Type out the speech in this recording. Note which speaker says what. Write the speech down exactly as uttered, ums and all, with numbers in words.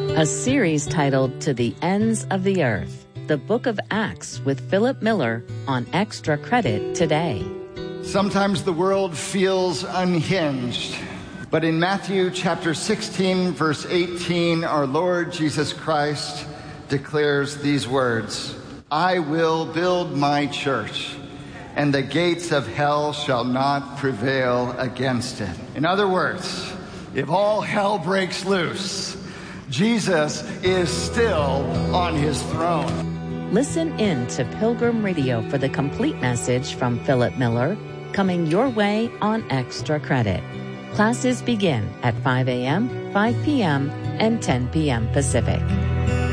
Speaker 1: A series titled To the Ends of the Earth, the Book of Acts with Philip Miller on Extra Credit today.
Speaker 2: Sometimes the world feels unhinged, but in Matthew chapter sixteen, verse eighteen, our Lord Jesus Christ declares these words, "I will build my church, and the gates of hell shall not prevail against it." In other words, if all hell breaks loose, Jesus is still on his throne.
Speaker 1: Listen in to Pilgrim Radio for the complete message from Philip Miller, coming your way on Extra Credit. Classes begin at five a.m., five p.m., and ten p.m. Pacific.